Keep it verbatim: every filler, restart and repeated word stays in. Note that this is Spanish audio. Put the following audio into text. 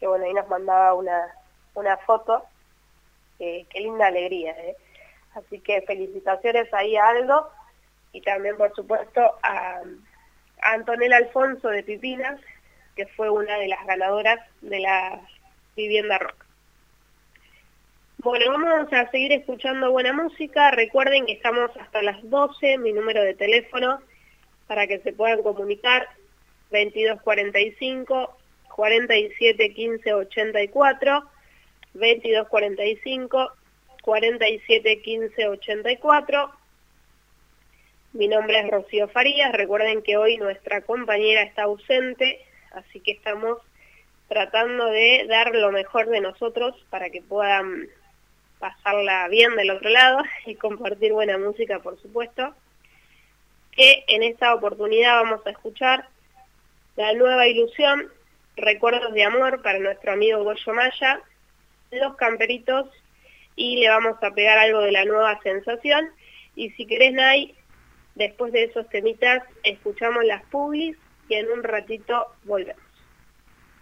bueno, ahí nos mandaba una, una foto, eh, qué linda alegría, ¿eh? Así que felicitaciones ahí a Aldo, y también por supuesto a, a Antonella Alfonso de Pipinas, que fue una de las ganadoras de la Vivienda Rock. Bueno, vamos a seguir escuchando buena música. Recuerden que estamos hasta las doce, mi número de teléfono para que se puedan comunicar, veintidós cuarenta y cinco, cuarenta y siete quince ochenta y cuatro, veintidós cuarenta y cinco, cuarenta y siete quince ochenta y cuatro. Mi nombre es Rocío Farías. Recuerden que hoy nuestra compañera está ausente, así que estamos tratando de dar lo mejor de nosotros para que puedan pasarla bien del otro lado y compartir buena música, por supuesto. Que en esta oportunidad vamos a escuchar La Nueva Ilusión, Recuerdos de Amor para nuestro amigo Goyo Maya, Los Camperitos, y le vamos a pegar algo de La Nueva Sensación. Y si querés, Nay, después de esos temitas escuchamos las publis y en un ratito volvemos.